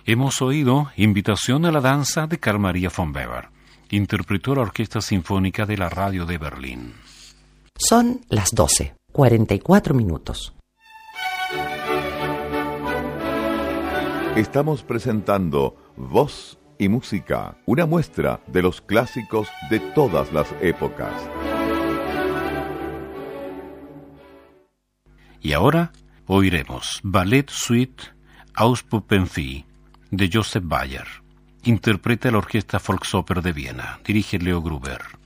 Hemos oído Invitación a la danza de Carl Maria von Weber. Interpretó la Orquesta Sinfónica de la Radio de Berlín. Son las 12:44. Estamos presentando Voz y Música, una muestra de los clásicos de todas las épocas. Y ahora oiremos Ballet Suite Aus Puppenvieh de Joseph Bayer. Interpreta la Orquesta Volksoper de Viena. Dirige Leo Gruber.